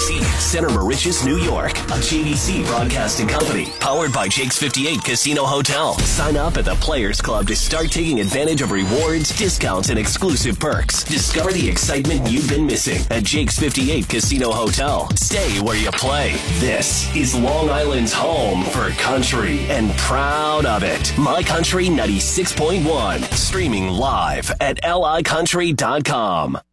JVC, Center Moriches, New York, a JVC broadcasting company, powered by Jake's 58 Casino Hotel. Sign up at the Players Club to start taking advantage of rewards, discounts, and exclusive perks. Discover the excitement you've been missing at Jake's 58 Casino Hotel. Stay where you play. This is Long Island's home for country, and proud of it. My Country 96.1, streaming live at licountry.com.